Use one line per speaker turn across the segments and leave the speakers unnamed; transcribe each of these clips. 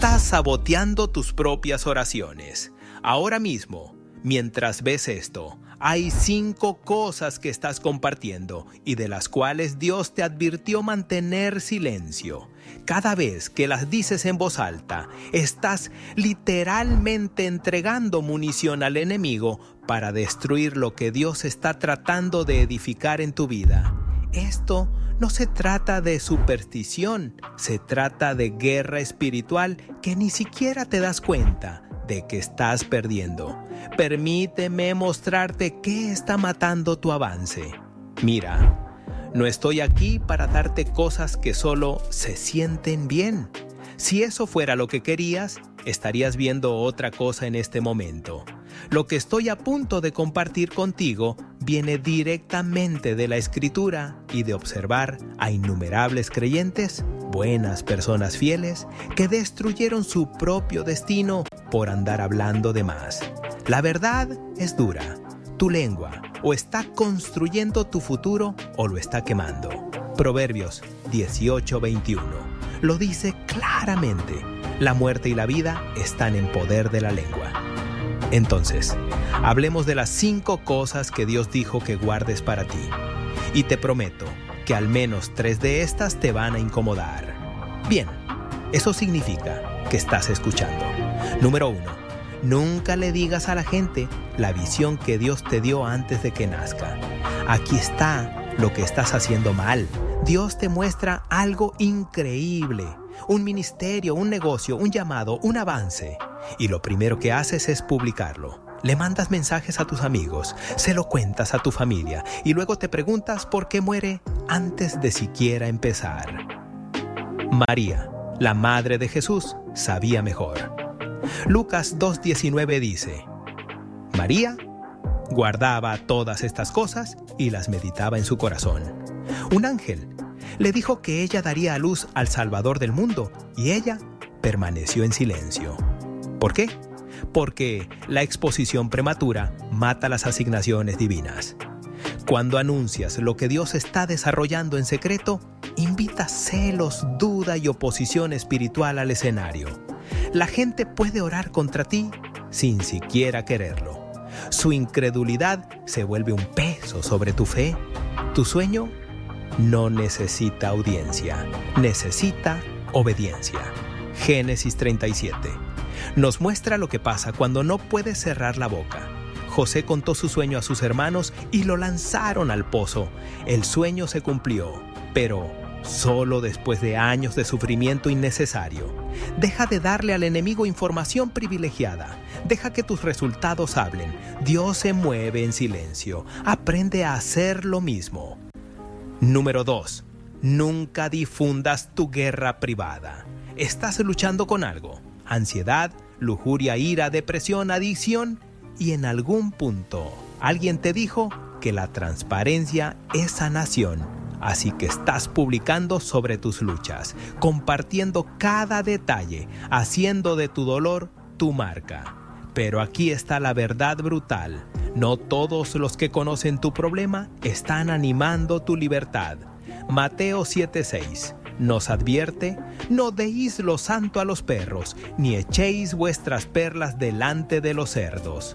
Estás saboteando tus propias oraciones. Ahora mismo, mientras ves esto, hay 5 cosas que estás compartiendo y de las cuales Dios te advirtió mantener silencio. Cada vez que las dices en voz alta, estás literalmente entregando munición al enemigo para destruir lo que Dios está tratando de edificar en tu vida. Esto no se trata de superstición, se trata de guerra espiritual que ni siquiera te das cuenta de que estás perdiendo. Permíteme mostrarte qué está matando tu avance. Mira, no estoy aquí para darte cosas que solo se sienten bien. Si eso fuera lo que querías, estarías viendo otra cosa en este momento. Lo que estoy a punto de compartir contigo viene directamente de la Escritura y de observar a innumerables creyentes, buenas personas fieles, que destruyeron su propio destino por andar hablando de más. La verdad es dura. Tu lengua o está construyendo tu futuro o lo está quemando. Proverbios 18:21 lo dice claramente. La muerte y la vida están en poder de la lengua. Entonces, hablemos de las 5 cosas que Dios dijo que guardes para ti. Y te prometo que al menos 3 de estas te van a incomodar. Bien, eso significa que estás escuchando. Número 1. Nunca le digas a la gente la visión que Dios te dio antes de que nazca. Aquí está lo que estás haciendo mal. Dios te muestra algo increíble. Un ministerio, un negocio, un llamado, un avance. Y lo primero que haces es publicarlo. Le mandas mensajes a tus amigos, se lo cuentas a tu familia y luego te preguntas por qué muere antes de siquiera empezar. María, la madre de Jesús, sabía mejor. Lucas 2:19 dice: María guardaba todas estas cosas y las meditaba en su corazón. Un ángel le dijo que ella daría a luz al Salvador del mundo y ella permaneció en silencio. ¿Por qué? Porque la exposición prematura mata las asignaciones divinas. Cuando anuncias lo que Dios está desarrollando en secreto, invita celos, duda y oposición espiritual al escenario. La gente puede orar contra ti sin siquiera quererlo. Su incredulidad se vuelve un peso sobre tu fe. Tu sueño no necesita audiencia, necesita obediencia. Génesis 37 nos muestra lo que pasa cuando no puedes cerrar la boca. José contó su sueño a sus hermanos y lo lanzaron al pozo. El sueño se cumplió, pero solo después de años de sufrimiento innecesario. Deja de darle al enemigo información privilegiada. Deja que tus resultados hablen. Dios se mueve en silencio. Aprende a hacer lo mismo. Número 2. Nunca difundas tu guerra privada. ¿Estás luchando con algo? Ansiedad, lujuria, ira, depresión, adicción. Y en algún punto, alguien te dijo que la transparencia es sanación. Así que estás publicando sobre tus luchas, compartiendo cada detalle, haciendo de tu dolor tu marca. Pero aquí está la verdad brutal. No todos los que conocen tu problema están animando tu libertad. Mateo 7:6 nos advierte: no deis lo santo a los perros, ni echéis vuestras perlas delante de los cerdos.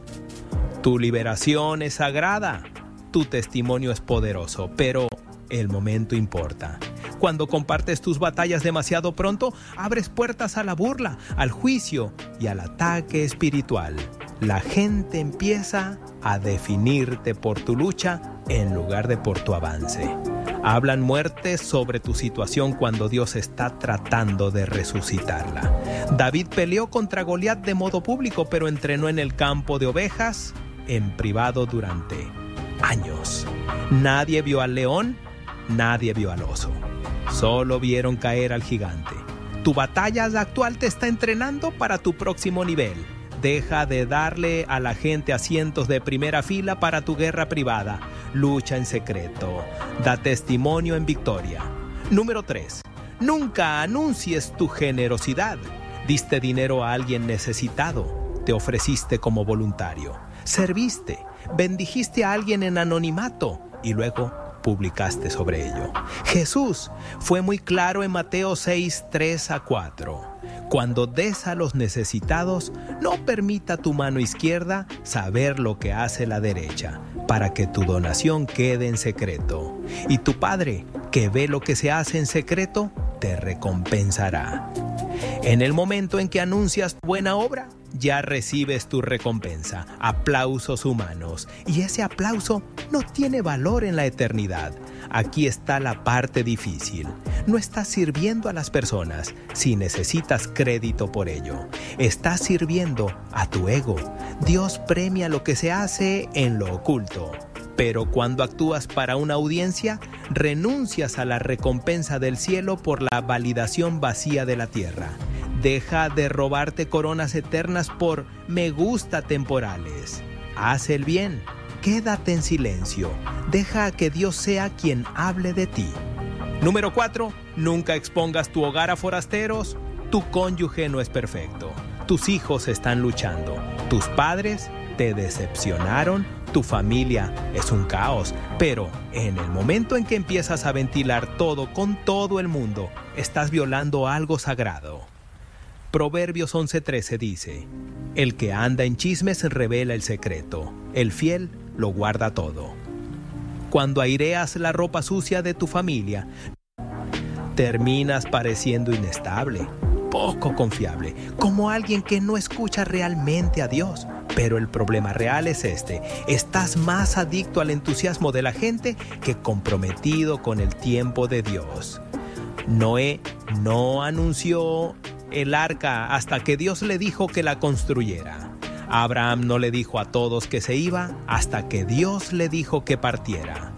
Tu liberación es sagrada, tu testimonio es poderoso, pero el momento importa. Cuando compartes tus batallas demasiado pronto, abres puertas a la burla, al juicio y al ataque espiritual. La gente empieza a definirte por tu lucha en lugar de por tu avance. Hablan muerte sobre tu situación cuando Dios está tratando de resucitarla. David peleó contra Goliat de modo público, pero entrenó en el campo de ovejas en privado durante años. Nadie vio al león, nadie vio al oso. Solo vieron caer al gigante. Tu batalla actual te está entrenando para tu próximo nivel. Deja de darle a la gente asientos de primera fila para tu guerra privada. Lucha en secreto. Da testimonio en victoria. Número 3. Nunca anuncies tu generosidad. Diste dinero a alguien necesitado. Te ofreciste como voluntario. Serviste. Bendijiste a alguien en anonimato. Y luego publicaste sobre ello. Jesús fue muy claro en Mateo 6:3-4. Cuando des a los necesitados, no permita tu mano izquierda saber lo que hace la derecha, para que tu donación quede en secreto. Y tu Padre, que ve lo que se hace en secreto, te recompensará. En el momento en que anuncias buena obra, ya recibes tu recompensa, aplausos humanos, y ese aplauso no tiene valor en la eternidad. Aquí está la parte difícil. No estás sirviendo a las personas si necesitas crédito por ello. Estás sirviendo a tu ego. Dios premia lo que se hace en lo oculto. Pero cuando actúas para una audiencia, renuncias a la recompensa del cielo por la validación vacía de la tierra. Deja de robarte coronas eternas por me gusta temporales. Haz el bien. Quédate en silencio. Deja que Dios sea quien hable de ti. Número 4. Nunca expongas tu hogar a forasteros. Tu cónyuge no es perfecto. Tus hijos están luchando. Tus padres te decepcionaron. Tu familia es un caos. Pero en el momento en que empiezas a ventilar todo con todo el mundo, estás violando algo sagrado. Proverbios 11:13 dice: el que anda en chismes revela el secreto. El fiel lo guarda todo. Cuando aireas la ropa sucia de tu familia, terminas pareciendo inestable, poco confiable, como alguien que no escucha realmente a Dios. Pero el problema real es este: estás más adicto al entusiasmo de la gente que comprometido con el tiempo de Dios. Noé no anunció el arca hasta que Dios le dijo que la construyera. Abraham no le dijo a todos que se iba hasta que Dios le dijo que partiera.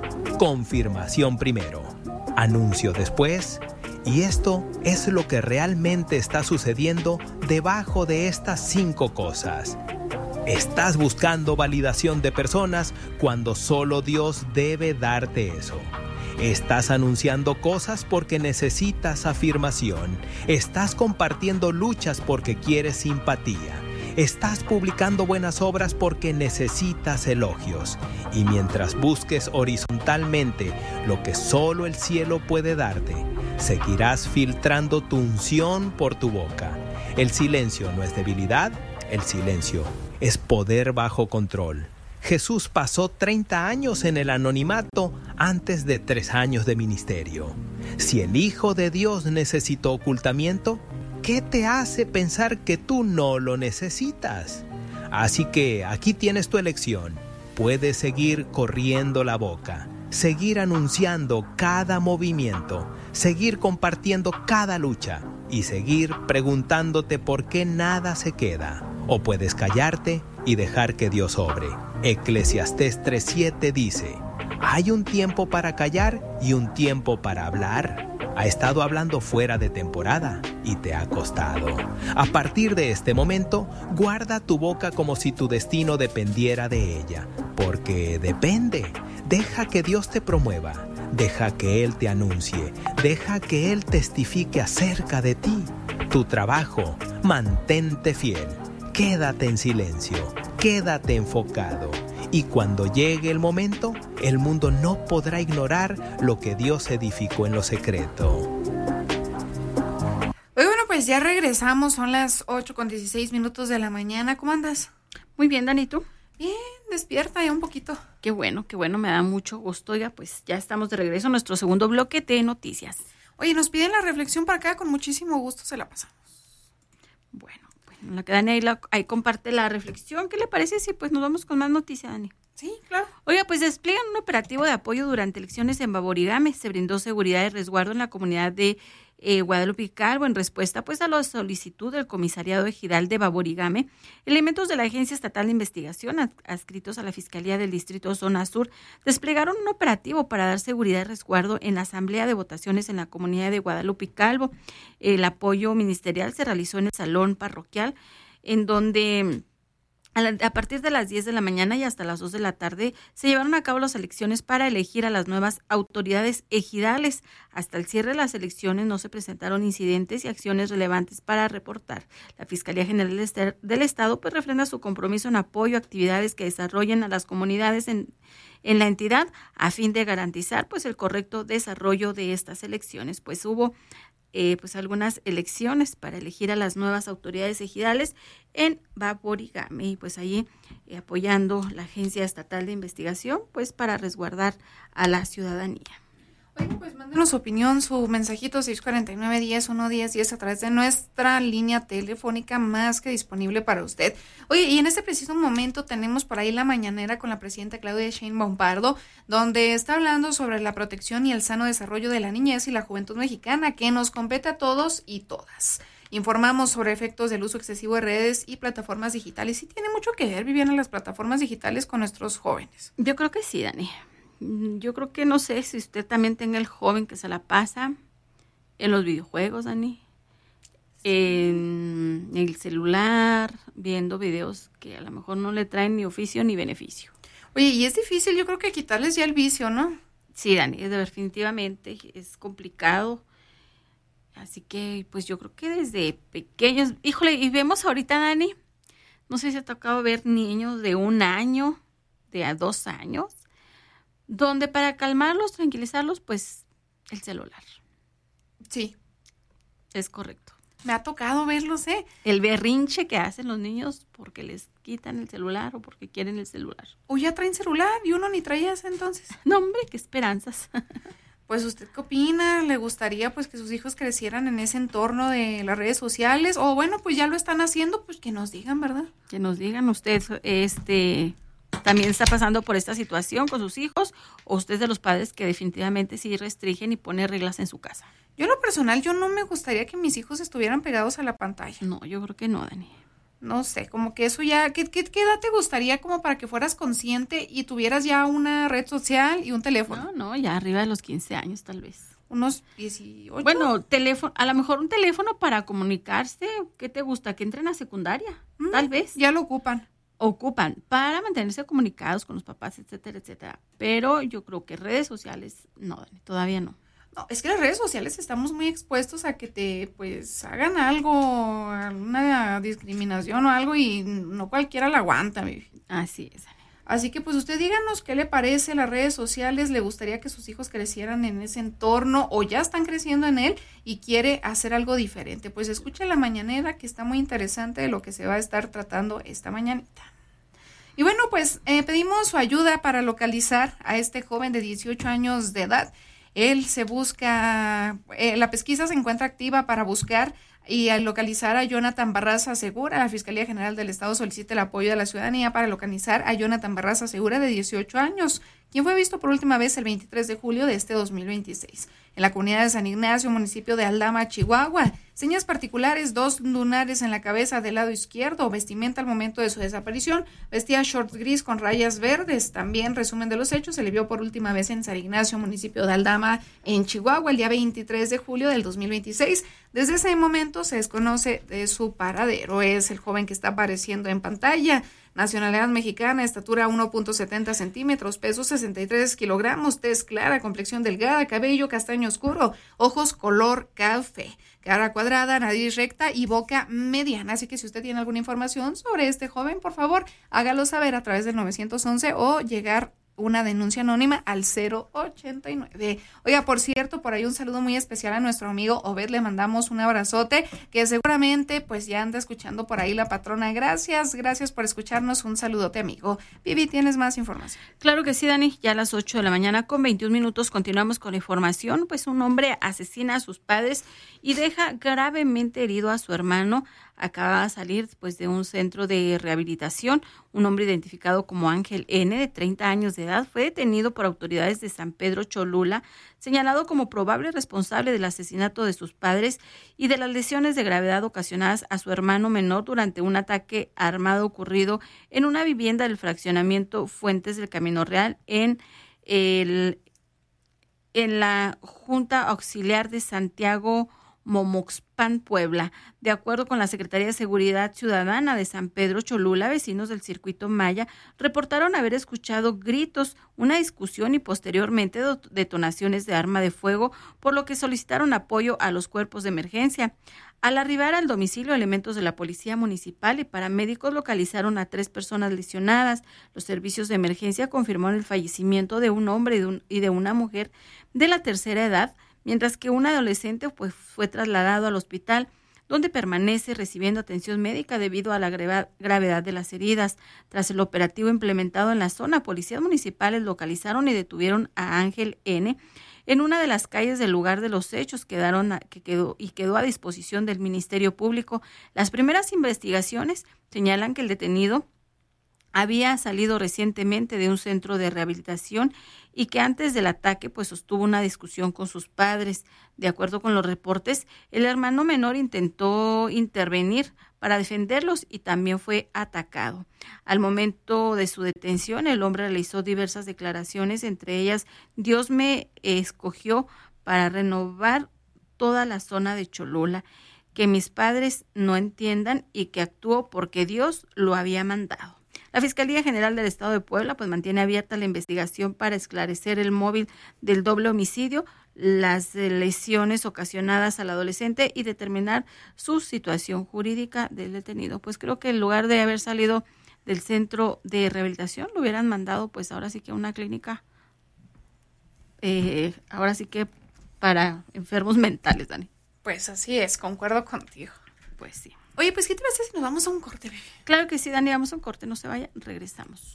Confirmación primero, anuncio después, y esto es lo que realmente está sucediendo debajo de estas 5 cosas. Estás buscando validación de personas cuando solo Dios debe darte eso. Estás anunciando cosas porque necesitas afirmación. Estás compartiendo luchas porque quieres simpatía. Estás publicando buenas obras porque necesitas elogios. Y mientras busques horizontalmente lo que solo el cielo puede darte, seguirás filtrando tu unción por tu boca. El silencio no es debilidad, el silencio es poder bajo control. Jesús pasó 30 años en el anonimato antes de 3 años de ministerio. Si el Hijo de Dios necesitó ocultamiento, ¿qué te hace pensar que tú no lo necesitas? Así que aquí tienes tu elección. Puedes seguir corriendo la boca, seguir anunciando cada movimiento, seguir compartiendo cada lucha y seguir preguntándote por qué nada se queda. O puedes callarte y dejar que Dios obre. Eclesiastés 3:7 dice: ¿hay un tiempo para callar y un tiempo para hablar? Ha estado hablando fuera de temporada y te ha costado. A partir de este momento, guarda tu boca como si tu destino dependiera de ella, porque depende. Deja que Dios te promueva, deja que Él te anuncie, deja que Él testifique acerca de ti. Tu trabajo, mantente fiel, quédate en silencio, quédate enfocado. Y cuando llegue el momento, el mundo no podrá ignorar lo que Dios edificó en lo secreto.
Bueno, pues ya regresamos, son las 8:16 de la mañana. ¿Cómo andas?
Muy bien, Dani, ¿tú?
Bien, despierta ya un poquito.
Qué bueno, me da mucho gusto. Oiga, pues ya estamos de regreso a nuestro segundo bloque de noticias.
Oye, nos piden la reflexión para acá, con muchísimo gusto se la pasamos.
Bueno, la que Dani ahí comparte la reflexión. ¿Qué le parece si pues nos vamos con más noticias, Dani?
Sí, claro.
Oiga, pues despliegan un operativo de apoyo durante elecciones en Baborigame. Se brindó seguridad y resguardo en la comunidad de Guadalupe y Calvo en respuesta pues a la solicitud del Comisariado Ejidal de Baborigame. Elementos de la Agencia Estatal de Investigación adscritos a la Fiscalía del Distrito Zona Sur desplegaron un operativo para dar seguridad y resguardo en la asamblea de votaciones en la comunidad de Guadalupe y Calvo. El apoyo ministerial se realizó en el salón parroquial, en donde a partir de las 10 de la mañana y hasta las 2 de la tarde se llevaron a cabo las elecciones para elegir a las nuevas autoridades ejidales. Hasta el cierre de las elecciones no se presentaron incidentes y acciones relevantes para reportar. La Fiscalía General del Estado pues refrenda su compromiso en apoyo a actividades que desarrollen a las comunidades en la entidad a fin de garantizar pues el correcto desarrollo de estas elecciones. Pues hubo pues algunas elecciones para elegir a las nuevas autoridades ejidales en Baborigame, y pues allí apoyando la Agencia Estatal de Investigación, pues para resguardar a la ciudadanía.
Oye, pues mándenos su opinión, su mensajito 649-10-110-10 a través de nuestra línea telefónica más que disponible para usted. Oye, y en este preciso momento tenemos por ahí la mañanera con la presidenta Claudia Sheinbaum Pardo, donde está hablando sobre la protección y el sano desarrollo de la niñez y la juventud mexicana, que nos compete a todos y todas. Informamos sobre efectos del uso excesivo de redes y plataformas digitales. Sí tiene mucho que ver, Viviana, las plataformas digitales con nuestros jóvenes.
Yo creo que sí, Dani. Yo creo que no sé si usted también tenga el joven que se la pasa en los videojuegos, Dani, en el celular, viendo videos que a lo mejor no le traen ni oficio ni beneficio.
Oye, y es difícil, yo creo que quitarles ya el vicio, ¿no?
Sí, Dani, definitivamente es complicado. Así que, pues yo creo que desde pequeños, híjole, y vemos ahorita, Dani, no sé si ha tocado ver niños de 1 año, de a 2 años, donde para calmarlos, tranquilizarlos, pues el celular.
Sí.
Es correcto.
Me ha tocado verlos, ¿eh?
El berrinche que hacen los niños porque les quitan el celular o porque quieren el celular.
O ya traen celular y uno ni traía ese entonces.
No, hombre, qué esperanzas.
Pues, ¿usted qué opina? ¿Le gustaría pues que sus hijos crecieran en ese entorno de las redes sociales? O bueno, pues ya lo están haciendo, pues que nos digan, ¿verdad?
Que nos digan usted, también está pasando por esta situación con sus hijos, o usted es de los padres que definitivamente sí restringen y pone reglas en su casa.
Yo en lo personal, yo no me gustaría que mis hijos estuvieran pegados a la pantalla.
No, yo creo que no, Dani.
No sé, como que eso ya, ¿qué edad te gustaría como para que fueras consciente y tuvieras ya una red social y un teléfono?
No, ya arriba de los 15 años tal vez.
Unos 18.
Bueno, teléfono, a lo mejor un teléfono para comunicarse. ¿Qué te gusta? ¿Que entren a secundaria? Tal vez.
Ya lo ocupan
para mantenerse comunicados con los papás, etcétera, etcétera. Pero yo creo que redes sociales, no, Dani, todavía no.
No, es que las redes sociales estamos muy expuestos a que te, pues, hagan algo, alguna discriminación o algo y no cualquiera la aguanta, baby.
Así es, Dani.
Así que, pues, usted díganos qué le parece las redes sociales, le gustaría que sus hijos crecieran en ese entorno o ya están creciendo en él y quiere hacer algo diferente. Pues escuche la mañanera, que está muy interesante de lo que se va a estar tratando esta mañanita. Y bueno, pues pedimos su ayuda para localizar a este joven de 18 años de edad. Él se busca, la pesquisa se encuentra activa para buscar y al localizar a Jonathan Barraza Segura. La Fiscalía General del Estado solicita el apoyo de la ciudadanía para localizar a Jonathan Barraza Segura, de 18 años, quien fue visto por última vez el 23 de julio de este 2026 en la comunidad de San Ignacio, municipio de Aldama, Chihuahua. Señas particulares: 2 lunares en la cabeza del lado izquierdo. Vestimenta al momento de su desaparición: vestía shorts gris con rayas verdes. También, resumen de los hechos, se le vio por última vez en San Ignacio, municipio de Aldama, en Chihuahua, el día 23 de julio del 2026. Desde ese momento se desconoce de su paradero. Es el joven que está apareciendo en pantalla. Nacionalidad mexicana, estatura 1.70 centímetros, peso 63 kilogramos, tez clara, complexión delgada, cabello castaño oscuro, ojos color café, cara cuadrada, nariz recta y boca mediana. Así que si usted tiene alguna información sobre este joven, por favor, hágalo saber a través del 911 o llegar una denuncia anónima al 089. Oiga, por cierto, por ahí un saludo muy especial a nuestro amigo Obed, le mandamos un abrazote, que seguramente pues ya anda escuchando por ahí la patrona. Gracias por escucharnos, un saludote, amigo. Vivi, ¿tienes más información?
Claro que sí, Dani, ya a las 8 de la mañana con 21 minutos continuamos con la información. Pues un hombre asesina a sus padres y deja gravemente herido a su hermano. Acaba de salir pues de un centro de rehabilitación. Un hombre identificado como Ángel N., de 30 años de edad, fue detenido por autoridades de San Pedro Cholula, señalado como probable responsable del asesinato de sus padres y de las lesiones de gravedad ocasionadas a su hermano menor durante un ataque armado ocurrido en una vivienda del fraccionamiento Fuentes del Camino Real en la Junta Auxiliar de Santiago Momoxpan, Puebla. De acuerdo con la Secretaría de Seguridad Ciudadana de San Pedro Cholula, vecinos del circuito Maya reportaron haber escuchado gritos, una discusión y posteriormente detonaciones de arma de fuego, por lo que solicitaron apoyo a los cuerpos de emergencia. Al arribar al domicilio, elementos de la Policía Municipal y paramédicos localizaron a 3 personas lesionadas. Los servicios de emergencia confirmaron el fallecimiento de un hombre y de una mujer de la tercera edad, mientras que un adolescente pues fue trasladado al hospital, donde permanece recibiendo atención médica debido a la gravedad de las heridas. Tras el operativo implementado en la zona, policías municipales localizaron y detuvieron a Ángel N. en una de las calles del lugar de los hechos, quedó a disposición del Ministerio Público. Las primeras investigaciones señalan que el detenido había salido recientemente de un centro de rehabilitación y que antes del ataque pues sostuvo una discusión con sus padres. De acuerdo con los reportes, el hermano menor intentó intervenir para defenderlos y también fue atacado. Al momento de su detención, el hombre realizó diversas declaraciones, entre ellas: Dios me escogió para renovar toda la zona de Cholula, que mis padres no entiendan y que actuó porque Dios lo había mandado. La Fiscalía General del Estado de Puebla pues mantiene abierta la investigación para esclarecer el móvil del doble homicidio, las lesiones ocasionadas al adolescente y determinar su situación jurídica del detenido. Pues creo que en lugar de haber salido del centro de rehabilitación, lo hubieran mandado pues ahora sí que a una clínica, ahora sí que para enfermos mentales, Dani.
Pues así es, concuerdo contigo.
Pues sí.
Oye, pues ¿qué te parece si nos vamos a un corte, bebé?
Claro que sí, Dani, vamos a un corte, no se vaya, regresamos.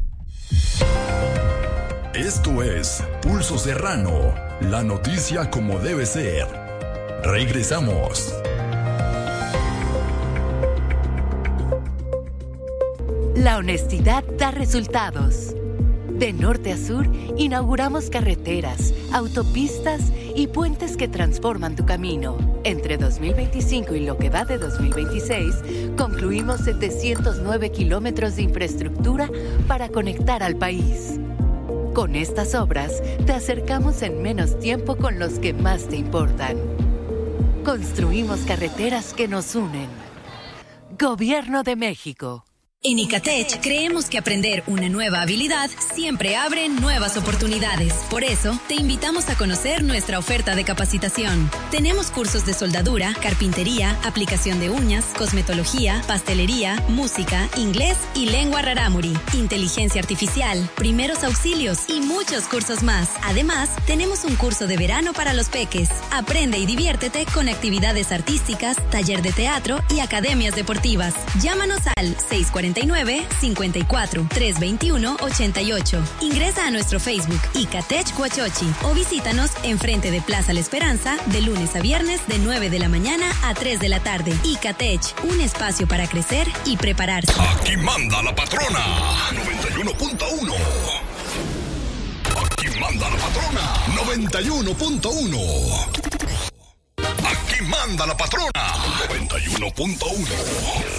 Esto es Pulso Serrano, la noticia como debe ser. Regresamos.
La honestidad da resultados. De norte a sur, inauguramos carreteras, autopistas y puentes que transforman tu camino. Entre 2025 y lo que va de 2026, concluimos 709 kilómetros de infraestructura para conectar al país. Con estas obras, te acercamos en menos tiempo con los que más te importan. Construimos carreteras que nos unen. Gobierno de México.
En Icatech creemos que aprender una nueva habilidad siempre abre nuevas oportunidades. Por eso, te invitamos a conocer nuestra oferta de capacitación. Tenemos cursos de soldadura, carpintería, aplicación de uñas, cosmetología, pastelería, música, inglés y lengua rarámuri, inteligencia artificial, primeros auxilios y muchos cursos más. Además, tenemos un curso de verano para los peques. Aprende y diviértete con actividades artísticas, taller de teatro y academias deportivas. Llámanos al 649-54-321-88. Ingresa a nuestro Facebook Icatech Huachochi o visítanos enfrente de Plaza La Esperanza de lunes a viernes de 9 de la mañana a 3 de la tarde. Icatech, un espacio para crecer y prepararse.
Aquí manda la patrona. 91.1. Aquí manda la patrona. 91.1. Aquí manda la patrona. 91.1.